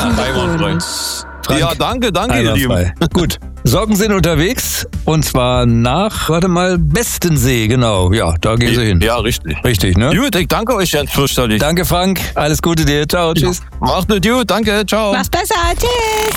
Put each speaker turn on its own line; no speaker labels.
einwandfrei.
Frank,
Ja, danke, ihr Lieben.
Gut. Socken sind unterwegs und zwar nach, Bestensee, genau. Ja, da gehen sie hin.
Ja, richtig.
Richtig, ne?
Gut, ich danke euch ganz fürchterlich.
Danke, Frank. Alles Gute dir. Ciao, tschüss.
Macht es gut, danke, ciao.
Mach's besser. Tschüss.